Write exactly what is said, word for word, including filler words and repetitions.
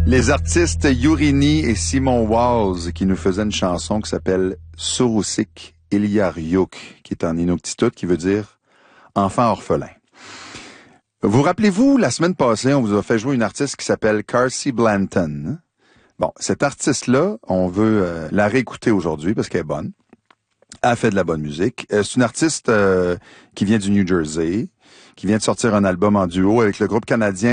Les artistes Yurini et Simon Waz qui nous faisaient une chanson qui s'appelle Surusik Iliariuk, qui est en Inuktitut, qui veut dire enfant orphelin. Vous rappelez-vous, la semaine passée, on vous a fait jouer une artiste qui s'appelle Carsie Blanton. Bon, cette artiste-là, on veut euh, la réécouter aujourd'hui parce qu'elle est bonne. Elle a fait de la bonne musique. Euh, c'est une artiste euh, qui vient du New Jersey, qui vient de sortir un album en duo avec le groupe canadien